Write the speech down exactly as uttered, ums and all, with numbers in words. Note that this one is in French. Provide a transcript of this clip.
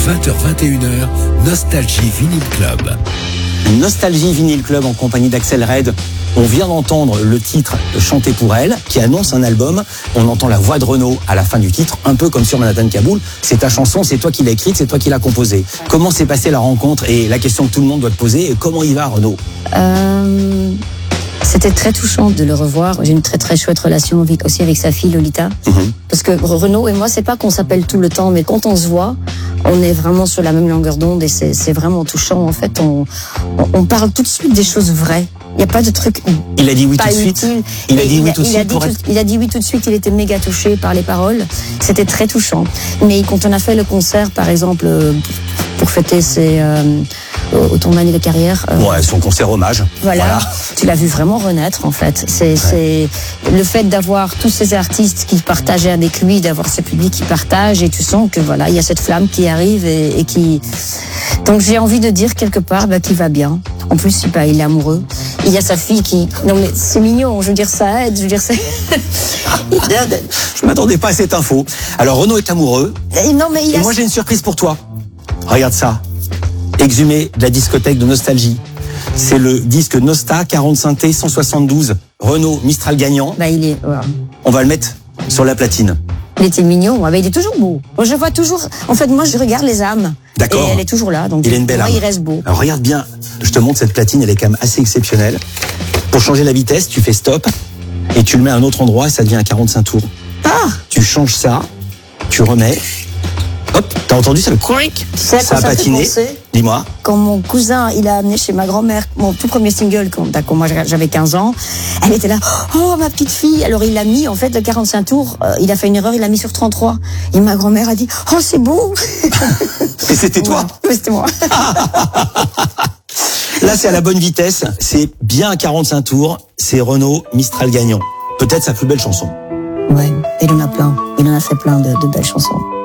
vingt heures vingt et une heures, Nostalgie Vinyl Club. Nostalgie Vinyl Club en compagnie d'Axel Red. On vient d'entendre le titre Chanter pour elle, qui annonce un album. On entend la voix de Renaud à la fin du titre, un peu comme sur Manhattan Kaboul. C'est ta chanson, c'est toi qui l'as écrite, c'est toi qui l'as composée. Comment s'est passée la rencontre et la question que tout le monde doit te poser, comment il va Renaud? euh... C'était très touchant de le revoir. J'ai une très très chouette relation avec, aussi avec sa fille Lolita. Mmh. Parce que Renaud et moi, c'est pas qu'on s'appelle tout le temps, mais quand on se voit, on est vraiment sur la même longueur d'onde et c'est, c'est vraiment touchant. En fait, on, on, on parle tout de suite des choses vraies. Il n'y a pas de truc. Il a dit oui tout de suite. Il a dit oui tout de suite. Il a dit oui tout de suite. Il était méga touché par les paroles. C'était très touchant. Mais quand on a fait le concert, par exemple, pour fêter ses euh, autant d'années de carrière. Euh, ouais, son concert hommage. Voilà. voilà. Tu l'as vu vraiment renaître en fait. C'est, ouais. c'est le fait d'avoir tous ces artistes qui partageaient avec lui, d'avoir ce public qui partage et tu sens que voilà, il y a cette flamme qui arrive et, et qui. Donc j'ai envie de dire quelque part bah, qu'il va bien. En plus, bah, il est amoureux. Il y a sa fille qui. Non mais c'est mignon. Je veux dire ça aide. Je veux dire c'est. Je m'attendais pas à cette info. Alors Renaud est amoureux. Et non mais il et a... moi j'ai une surprise pour toi. Regarde ça. Exhumé de la discothèque de Nostalgie. C'est le disque Nosta quarante-cinq T cent soixante-douze Renault Mistral gagnant. Bah il est. Ouais. On va le mettre sur la platine. Il était mignon, mais il est toujours beau. Moi, je vois toujours. En fait, moi, je regarde les âmes. D'accord. Et elle est toujours là. Donc, il a une belle moi, âme. Il reste beau. Alors regarde bien. Je te montre cette platine. Elle est quand même assez exceptionnelle. Pour changer la vitesse, tu fais stop et tu le mets à un autre endroit. Et ça devient un quarante-cinq tours. Ah. Tu changes ça. Tu remets. Hop, t'as entendu ça, le quick, ça a patiné. Dis-moi. Quand mon cousin, il a amené chez ma grand-mère mon tout premier single, quand, quand moi j'avais quinze ans, elle était là, oh ma petite fille. Alors il l'a mis, en fait, le quarante-cinq tours, euh, il a fait une erreur, il l'a mis sur trente-trois. Et ma grand-mère a dit, oh c'est beau. Et c'était toi? Oui, c'était moi. Là, c'est à la bonne vitesse. C'est bien un quarante-cinq tours. C'est Renault Mistral gagnant. Peut-être sa plus belle chanson. Ouais, il en a plein. Il en a fait plein de, de belles chansons.